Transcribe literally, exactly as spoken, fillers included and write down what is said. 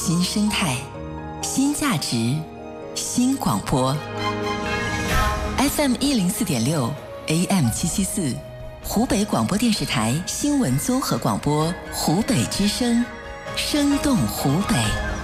新生态，新价值，新广播。F M 一零四点六 ，A M 七七四，湖北广播电视台新闻综合广播，湖北之声，生动湖北。